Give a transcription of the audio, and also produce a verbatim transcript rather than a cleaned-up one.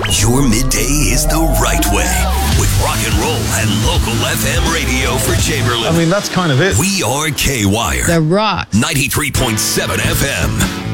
Your midday is the right way with rock and roll and local F M radio for Chamberlain. I mean, that's kind of it. We are K-Wire. The Rock. ninety-three point seven F M.